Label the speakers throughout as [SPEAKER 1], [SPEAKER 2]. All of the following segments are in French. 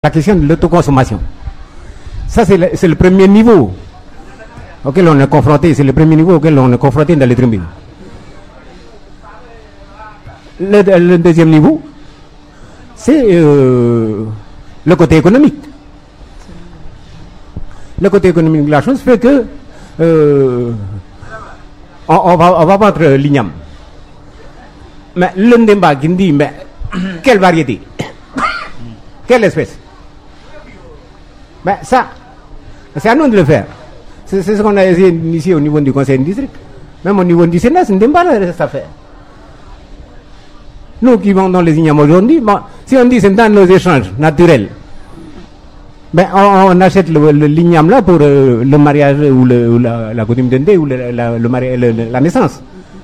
[SPEAKER 1] La question de l'autoconsommation. Ça, c'est le premier niveau auquel on est confronté. C'est le premier niveau auquel on est confronté dans les tribunaux. Le deuxième niveau, c'est le côté économique. Le côté économique de la chose fait que on va vendre l'igname. Mais le ndemba qui dit, mais quelle variété? Quelle espèce? Ben ça, c'est à nous de le faire. C'est ce qu'on a essayé ici au niveau du conseil de district. Même au niveau du Sénat, c'est pas ça faire. Nous qui vendons les ignames aujourd'hui, bon, si on dit c'est dans nos échanges naturels, ben on achète l'igname là pour le mariage ou la coutume d'Inde ou la naissance.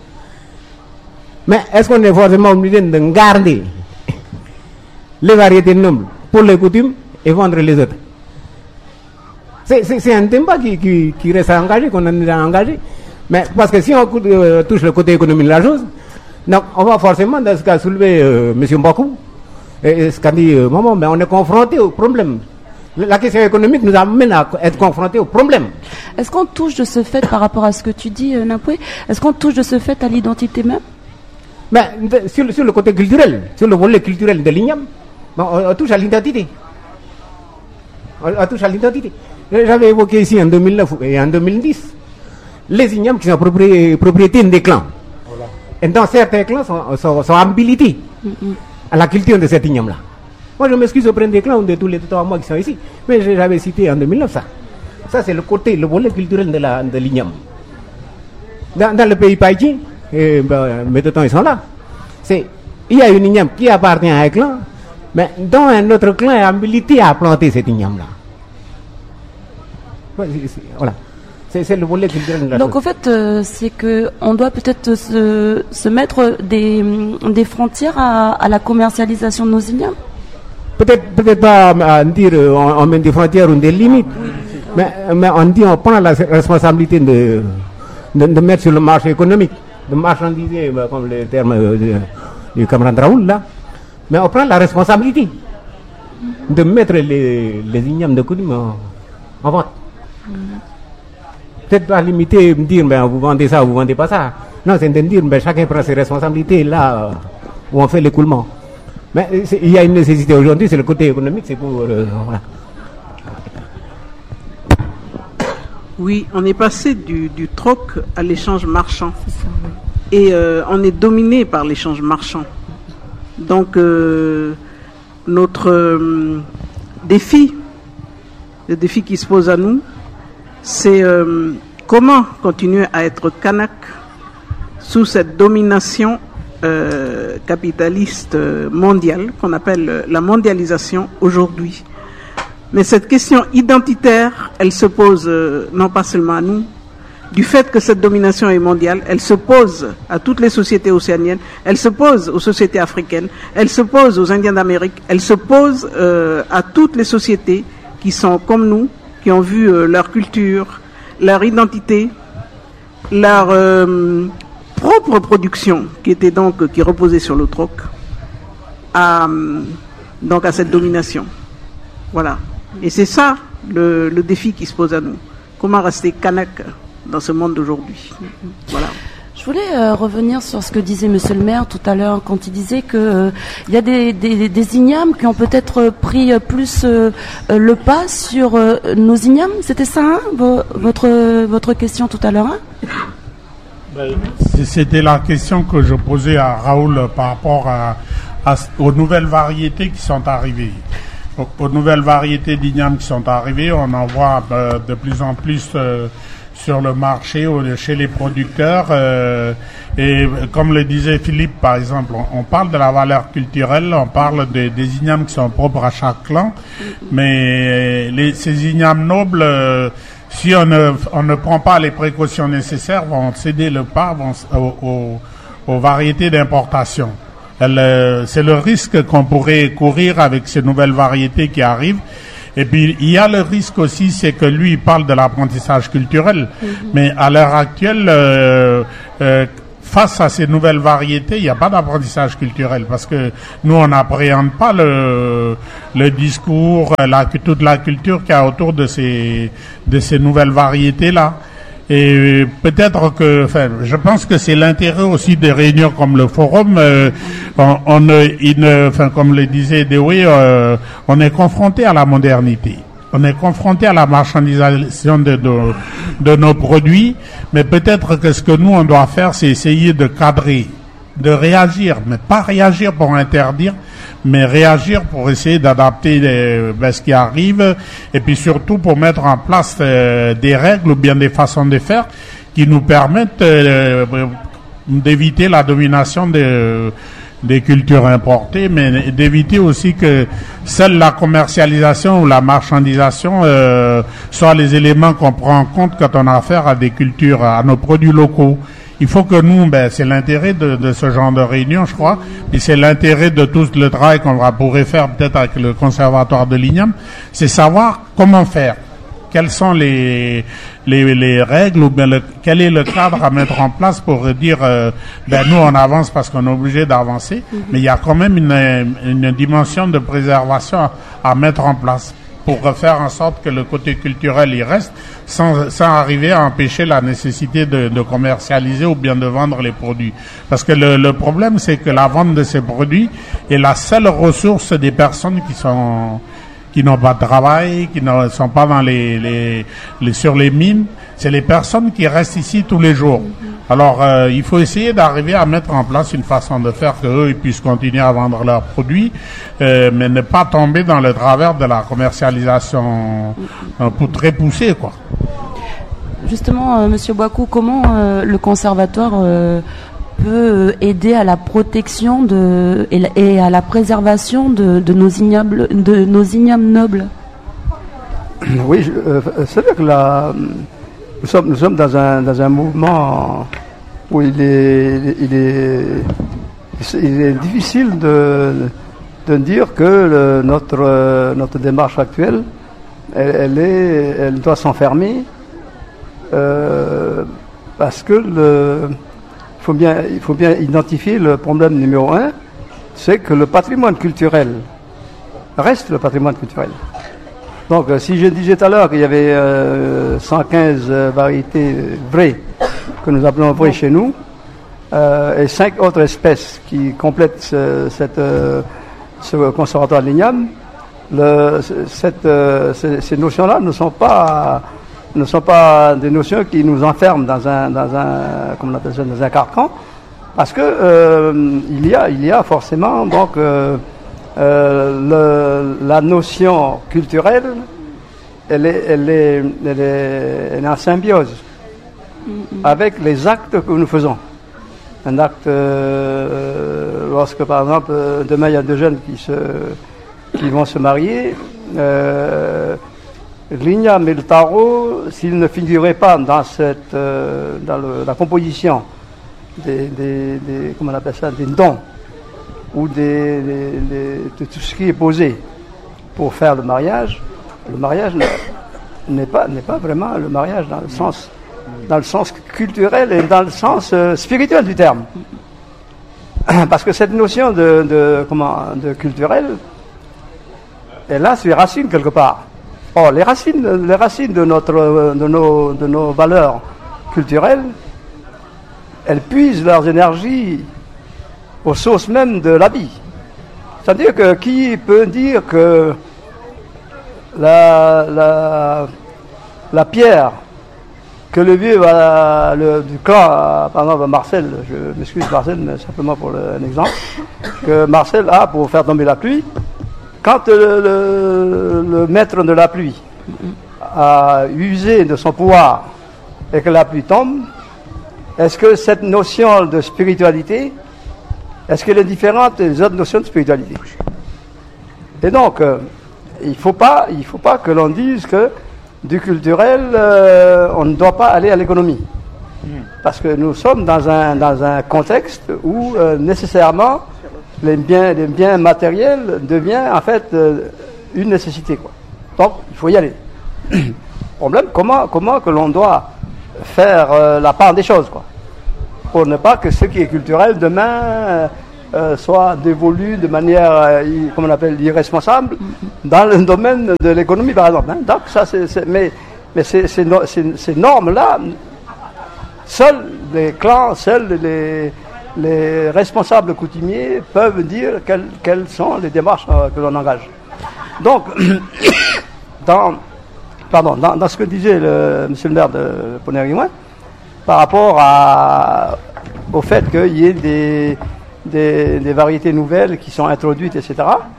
[SPEAKER 1] Mais est-ce qu'on est forcément obligé de garder les variétés nobles pour les coutumes et vendre les autres? C'est un débat qui reste engagé, qu'on a engagé. Mais parce que si on touche le côté économique de la chose, donc on va forcément, dans ce qu'a soulevé M. Mbakou, et ce qu'a dit Maman, mais on est confronté au problème. La question économique nous amène à être confronté au problème.
[SPEAKER 2] Est-ce qu'on touche de ce fait, par rapport à ce que tu dis, Napoué, est-ce qu'on touche de ce fait à l'identité même?
[SPEAKER 1] Mais sur le côté culturel, sur le volet culturel de l'igname, on touche à l'identité. On touche à l'identité. J'avais évoqué ici en 2009 et en 2010 les ignames qui sont propriétés des clans. Voilà. Et dans certains clans sont habilités à la culture de cet igname-là. Moi je m'excuse auprès des clans de tous les moi qui sont ici, mais j'avais cité en 2009 ça. Ça c'est le volet culturel de l'igname. Dans le pays païtien, mes tétons ils sont là. Il y a une igname qui appartient à un clan, mais dont un autre clan est habilité à planter cet igname-là. Voilà. C'est le volet culturel de la
[SPEAKER 2] Donc
[SPEAKER 1] chose.
[SPEAKER 2] au fait, c'est que on doit peut-être se mettre des frontières à la commercialisation de nos ignames.
[SPEAKER 1] Peut-être pas à dire on met des frontières ou des limites, mais on dit on prend la responsabilité de mettre sur le marché économique, de marchandiser, comme le terme du camarade Raoul là, mais on prend la responsabilité de mettre les ignames de coutume en vente. Peut-être pas limiter, me dire, ben, vous vendez ça ou vous vendez pas ça. Non, c'est de dire, ben, chacun prend ses responsabilités là où on fait l'écoulement. Mais il y a une nécessité aujourd'hui, c'est le côté économique, c'est pour... voilà.
[SPEAKER 3] Oui, on est passé du troc à l'échange marchand. Et on est dominé par l'échange marchand. Donc, notre défi, le défi qui se pose à nous, c'est comment continuer à être kanak sous cette domination capitaliste mondiale qu'on appelle la mondialisation aujourd'hui. Mais cette question identitaire, elle se pose non pas seulement à nous, du fait que cette domination est mondiale, elle se pose à toutes les sociétés océaniennes, elle se pose aux sociétés africaines, elle se pose aux Indiens d'Amérique, elle se pose à toutes les sociétés qui sont comme nous, qui ont vu leur culture, leur identité, leur propre production, qui reposait sur le troc, donc à cette domination. Voilà. Et c'est ça le défi qui se pose à nous. Comment rester kanak dans ce monde d'aujourd'hui. Voilà.
[SPEAKER 2] Je voulais revenir sur ce que disait Monsieur le maire tout à l'heure quand il disait que il y a des ignames qui ont peut-être pris plus le pas sur nos ignames. C'était ça, hein, votre question tout à l'heure, hein?
[SPEAKER 4] C'était la question que je posais à Raoul par rapport aux nouvelles variétés qui sont arrivées. Aux nouvelles variétés d'ignames qui sont arrivées, on en voit de plus en plus sur le marché ou chez les producteurs et comme le disait Philippe par exemple, on parle de la valeur culturelle, on parle des ignames qui sont propres à chaque clan, mais ces ignames nobles, si on ne prend pas les précautions nécessaires, vont céder le pas aux variétés d'importation. C'est le risque qu'on pourrait courir avec ces nouvelles variétés qui arrivent. Et puis, il y a le risque aussi, c'est que lui, il parle de l'apprentissage culturel. Mais à l'heure actuelle, face à ces nouvelles variétés, il n'y a pas d'apprentissage culturel parce que nous, on n'appréhende pas le discours, toute la culture qu'il y a autour de ces nouvelles variétés-là. Et peut-être que, enfin, je pense que c'est l'intérêt aussi des réunions comme le forum. Comme le disait Dewey, on est confronté à la modernité. On est confronté à la marchandisation de nos produits, mais peut-être que ce que nous on doit faire, c'est essayer de cadrer, de réagir, mais pas réagir pour interdire, mais réagir pour essayer d'adapter ce qui arrive, et puis surtout pour mettre en place des règles ou bien des façons de faire qui nous permettent d'éviter la domination des cultures importées, mais d'éviter aussi que seule la commercialisation ou la marchandisation soient les éléments qu'on prend en compte quand on a affaire à des cultures, à nos produits locaux. Il faut que nous, c'est l'intérêt de ce genre de réunion, je crois, et c'est l'intérêt de tout le travail qu'on pourrait faire peut-être avec le conservatoire de l'IGNAM, c'est savoir comment faire. Quelles sont les règles ou bien quel est le cadre à mettre en place pour dire nous on avance parce qu'on est obligé d'avancer, mais il y a quand même une dimension de préservation à mettre en place pour faire en sorte que le côté culturel y reste sans arriver à empêcher la nécessité de commercialiser ou bien de vendre les produits. Parce que le problème c'est que la vente de ces produits est la seule ressource des personnes qui n'ont pas de travail, qui ne sont pas dans sur les mines, c'est les personnes qui restent ici tous les jours. Alors, il faut essayer d'arriver à mettre en place une façon de faire qu'eux ils puissent continuer à vendre leurs produits, mais ne pas tomber dans le travers de la commercialisation très poussée, quoi.
[SPEAKER 2] Justement, Monsieur Boakou, comment le conservatoire peut aider à la protection et à la préservation de nos ignames nobles?
[SPEAKER 5] Oui, c'est vrai que nous sommes dans un mouvement où il est difficile de dire que notre démarche actuelle, elle doit s'enfermer parce que il faut bien identifier le problème numéro 1, c'est que le patrimoine culturel reste le patrimoine culturel. Donc, si je disais tout à l'heure qu'il y avait 115 variétés vraies, que nous appelons vraies chez nous, et 5 autres espèces qui complètent ce conservatoire de l'IGNAM, ces notions-là ne sont pas des notions qui nous enferment dans un comment on appelle ça, dans un carcan, parce que il y a forcément donc la notion culturelle, elle est en symbiose avec les actes que nous faisons. Un acte, lorsque par exemple demain il y a 2 jeunes qui vont se marier, l'IGNAM et le tarot, s'ils ne figuraient pas dans la composition comment on appelle ça, des dons ou de tout ce qui est posé pour faire le mariage n'est pas vraiment le mariage dans le sens culturel et dans le sens spirituel du terme. Parce que cette notion de culturel, elle a ses racines quelque part. Or, les racines de nos valeurs culturelles, elles puisent leurs énergies aux sources même de la vie. C'est-à-dire que qui peut dire que la pierre que le vieux du clan, par exemple Marcel, je m'excuse Marcel, mais simplement pour un exemple, que Marcel a pour faire tomber la pluie, quand le maître de la pluie a usé de son pouvoir et que la pluie tombe, est-ce que cette notion de spiritualité, est-ce qu'elle est différente des autres notions de spiritualité? Et donc, il faut pas que l'on dise que du culturel, on ne doit pas aller à l'économie. Parce que nous sommes dans un contexte où nécessairement les biens matériels deviennent en fait une nécessité, quoi. Donc, il faut y aller. Problème, comment que l'on doit faire la part des choses, quoi. pour ne pas que ce qui est culturel demain soit dévolu de manière, comment on appelle, irresponsable dans le domaine de l'économie, par exemple. Hein. Donc ça, mais ces normes-là, seuls les clans, seuls les responsables coutumiers peuvent dire quelles sont les démarches que l'on engage. Donc, dans ce que disait monsieur le maire de Poney-Guimoin, par rapport au fait qu'il y ait des variétés nouvelles qui sont introduites, etc.,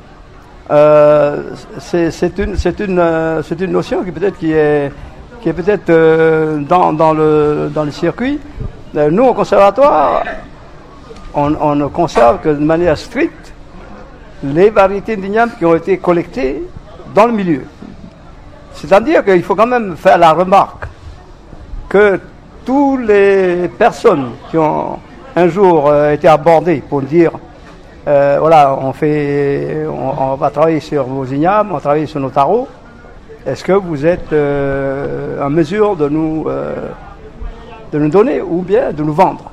[SPEAKER 5] c'est une notion qui est peut-être dans le circuit. Nous, au conservatoire, on ne conserve que de manière stricte les variétés d'igname qui ont été collectées dans le milieu. C'est-à-dire qu'il faut quand même faire la remarque que toutes les personnes qui ont un jour été abordées pour dire voilà, on va travailler sur vos ignames, on va travailler sur nos tarots, est-ce que vous êtes en mesure de nous donner ou bien de nous vendre?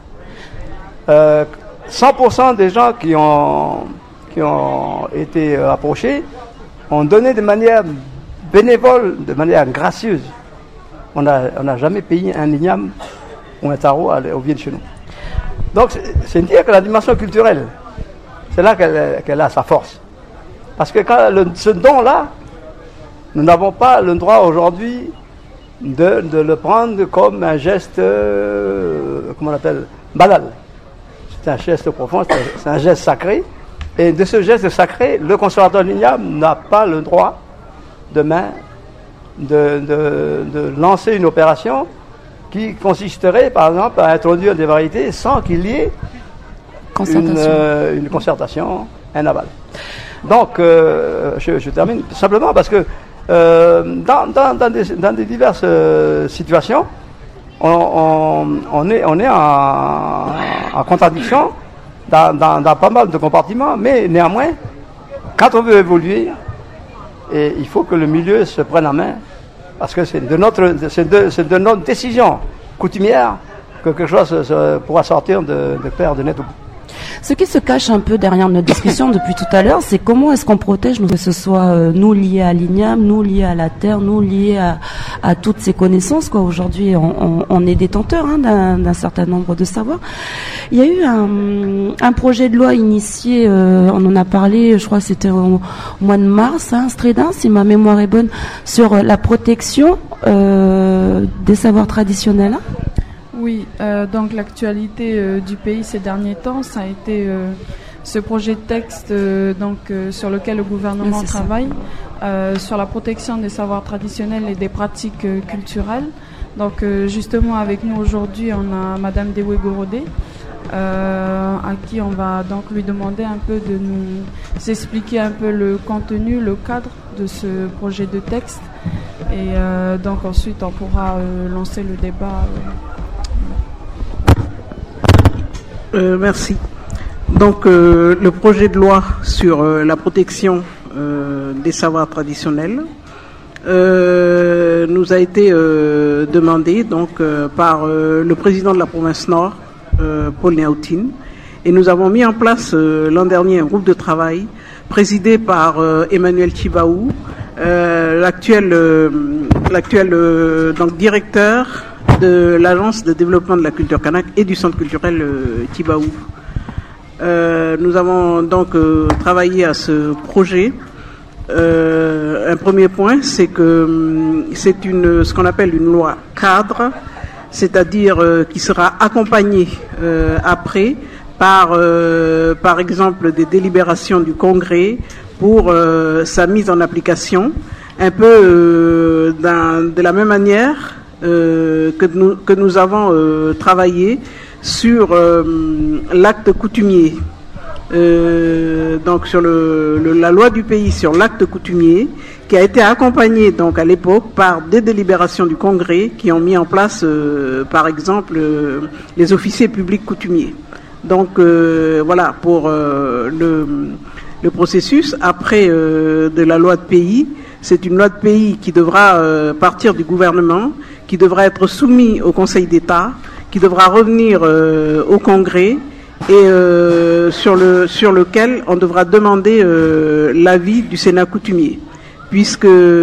[SPEAKER 5] 100% des gens qui ont été approchés ont donné de manière bénévole, de manière gracieuse. On n'a jamais payé un igname ou un tarot au vient de chez nous. Donc c'est dire que la dimension culturelle, c'est là qu'elle a sa force. Parce que ce don-là, nous n'avons pas le droit aujourd'hui de le prendre comme un geste, comment on appelle, banal. C'est un geste profond, c'est un geste sacré. Et de ce geste sacré, le conservateur de l'igname n'a pas le droit, demain, de lancer une opération qui consisterait, par exemple, à introduire des variétés sans qu'il y ait une concertation, un aval. Donc, je termine simplement parce que dans des diverses situations, on est en contradiction dans pas mal de compartiments, mais néanmoins, quand on veut évoluer, il faut que le milieu se prenne en main, parce que c'est de notre décision coutumière que quelque chose pourra sortir de clair, de net au bout.
[SPEAKER 2] Ce qui se cache un peu derrière notre discussion depuis tout à l'heure, c'est comment est-ce qu'on protège, que ce soit nous liés à l'igname, nous liés à la terre, nous liés à toutes ces connaissances. Aujourd'hui, on est détenteurs d'un certain nombre de savoirs. Il y a eu un projet de loi initié, on en a parlé, je crois que c'était au mois de mars, Strédin, si ma mémoire est bonne, sur la protection des savoirs traditionnels.
[SPEAKER 6] Oui, donc l'actualité du pays ces derniers temps, ça a été ce projet de texte sur lequel le gouvernement travaille, sur la protection des savoirs traditionnels et des pratiques culturelles. Donc justement avec nous aujourd'hui, on a Madame Dewe Gorodé, à qui on va donc lui demander un peu de nous expliquer un peu le contenu, le cadre de ce projet de texte. Et donc ensuite on pourra lancer le débat.
[SPEAKER 3] Merci. Donc, le projet de loi sur la protection des savoirs traditionnels nous a été demandé donc par le président de la province Nord, Paul Néautine, et nous avons mis en place l'an dernier un groupe de travail présidé par Emmanuel Tibaou, l'actuel donc directeur de l'Agence de développement de la culture kanak et du centre culturel Tibaou. Nous avons donc travaillé à ce projet. Un premier point, c'est que c'est ce qu'on appelle une loi cadre, c'est-à-dire qui sera accompagnée après par exemple des délibérations du Congrès pour sa mise en application, un peu de la même manière que nous avons travaillé sur l'acte coutumier, donc sur la loi du pays sur l'acte coutumier, qui a été accompagnée donc à l'époque par des délibérations du Congrès qui ont mis en place par exemple les officiers publics coutumiers. Donc voilà pour le processus. Après de la loi de pays, c'est une loi de pays qui devra partir du gouvernement, qui devra être soumise au Conseil d'État, qui devra revenir au Congrès et sur lequel on devra demander l'avis du Sénat coutumier, puisque